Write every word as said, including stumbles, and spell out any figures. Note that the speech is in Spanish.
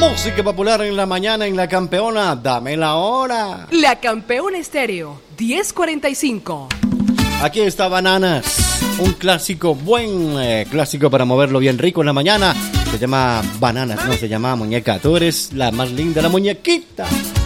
Música popular en la mañana en La Campeona. Dame la hora. La Campeona Estéreo, diez cuarenta y cinco. Aquí está Bananas. Un clásico, buen eh, clásico para moverlo bien rico en la mañana. Se llama Bananas, no se llama Muñeca. Tú eres la más linda, la muñequita.